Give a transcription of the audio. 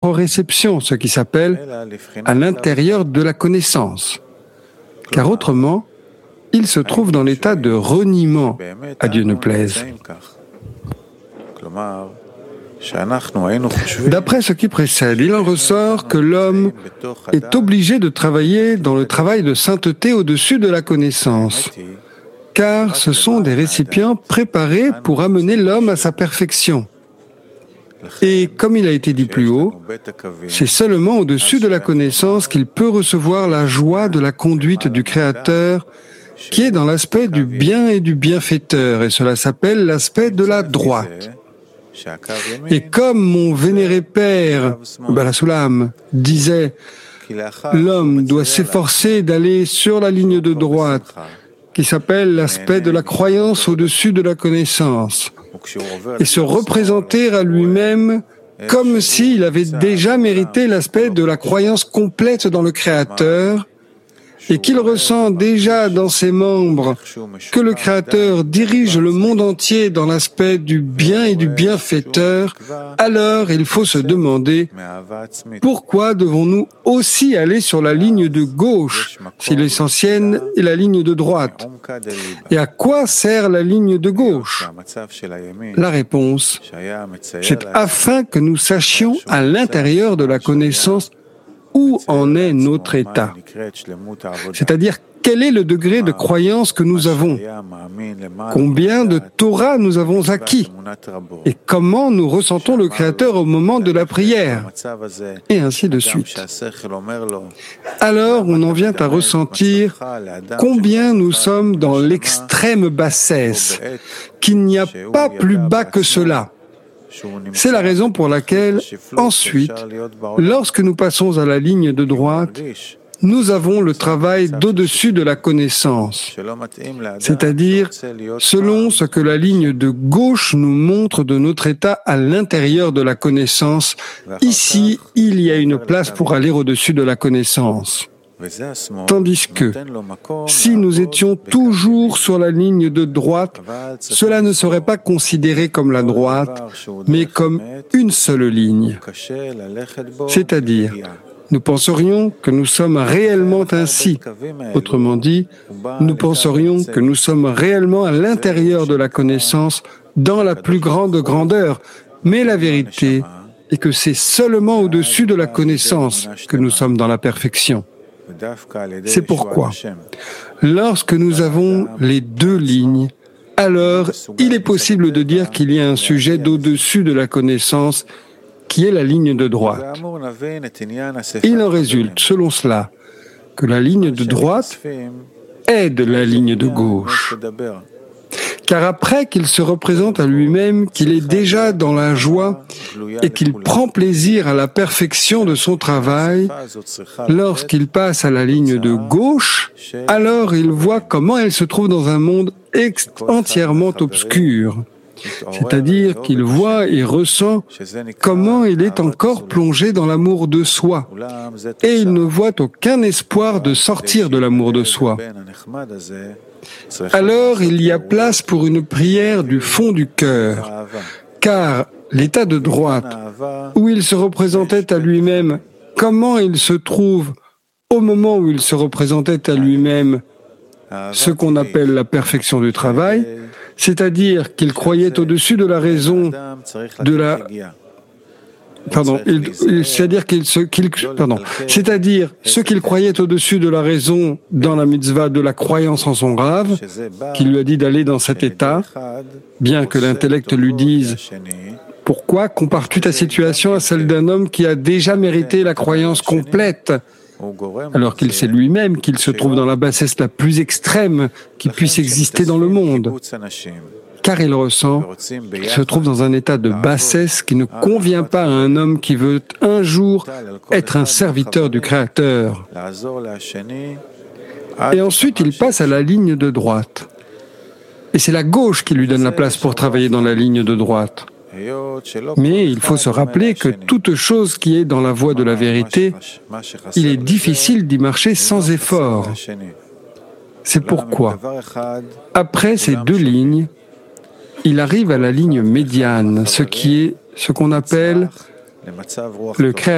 réception, ce qui s'appelle à l'intérieur de la connaissance. Car autrement, il se trouve dans l'état de reniement, à Dieu ne plaise. D'après ce qui précède, il en ressort que l'homme est obligé de travailler dans le travail de sainteté au-dessus de la connaissance, car ce sont des récipients préparés pour amener l'homme à sa perfection. Et comme il a été dit plus haut, c'est seulement au-dessus de la connaissance qu'il peut recevoir la joie de la conduite du Créateur, qui est dans l'aspect du bien et du bienfaiteur, et cela s'appelle l'aspect de la droite. Et comme mon vénéré père, Balasulam, disait, l'homme doit s'efforcer d'aller sur la ligne de droite, qui s'appelle l'aspect de la croyance au-dessus de la connaissance, et se représenter à lui-même comme s'il avait déjà mérité l'aspect de la croyance complète dans le Créateur, et qu'il ressent déjà dans ses membres que le Créateur dirige le monde entier dans l'aspect du bien et du bienfaiteur, alors il faut se demander pourquoi devons-nous aussi aller sur la ligne de gauche si l'essentiel est la ligne de droite? Et à quoi sert la ligne de gauche? La réponse, c'est afin que nous sachions à l'intérieur de la connaissance où en est notre état, c'est-à-dire quel est le degré de croyance que nous avons, combien de Torah nous avons acquis, et comment nous ressentons le Créateur au moment de la prière, et ainsi de suite. Alors on en vient à ressentir combien nous sommes dans l'extrême bassesse, qu'il n'y a pas plus bas que cela. C'est la raison pour laquelle, ensuite, lorsque nous passons à la ligne de droite, nous avons le travail d'au-dessus de la connaissance, c'est-à-dire selon ce que la ligne de gauche nous montre de notre état à l'intérieur de la connaissance. Ici, il y a une place pour aller au-dessus de la connaissance. Tandis que, si nous étions toujours sur la ligne de droite, cela ne serait pas considéré comme la droite, mais comme une seule ligne. C'est-à-dire, nous penserions que nous sommes réellement ainsi. Autrement dit, nous penserions que nous sommes réellement à l'intérieur de la connaissance, dans la plus grande grandeur. Mais la vérité est que c'est seulement au-dessus de la connaissance que nous sommes dans la perfection. C'est pourquoi, lorsque nous avons les deux lignes, alors il est possible de dire qu'il y a un sujet d'au-dessus de la connaissance qui est la ligne de droite. Il en résulte, selon cela, que la ligne de droite aide la ligne de gauche. Car après qu'il se représente à lui-même qu'il est déjà dans la joie et qu'il prend plaisir à la perfection de son travail, lorsqu'il passe à la ligne de gauche, alors il voit comment elle se trouve dans un monde entièrement obscur. C'est-à-dire qu'il voit et ressent comment il est encore plongé dans l'amour de soi, et il ne voit aucun espoir de sortir de l'amour de soi. Alors il y a place pour une prière du fond du cœur, car l'état de droite, où il se représentait à lui-même comment il se trouve au moment où il se représentait à lui-même ce qu'on appelle la perfection du travail, c'est-à-dire qu'il croyait au-dessus de la raison de la... C'est-à-dire ce qu'il croyait au-dessus de la raison dans la mitzvah de la croyance en son Rav, qui lui a dit d'aller dans cet état, bien que l'intellect lui dise « Pourquoi compares-tu ta situation à celle d'un homme qui a déjà mérité la croyance complète ?» alors qu'il sait lui-même qu'il se trouve dans la bassesse la plus extrême qui puisse exister dans le monde. Car il ressent qu'il se trouve dans un état de bassesse qui ne convient pas à un homme qui veut un jour être un serviteur du Créateur. Et ensuite, il passe à la ligne de droite. Et c'est la gauche qui lui donne la place pour travailler dans la ligne de droite. Mais il faut se rappeler que toute chose qui est dans la voie de la vérité, il est difficile d'y marcher sans effort. C'est pourquoi, après ces deux lignes, il arrive à la ligne médiane, ce qui est ce qu'on appelle le Créateur.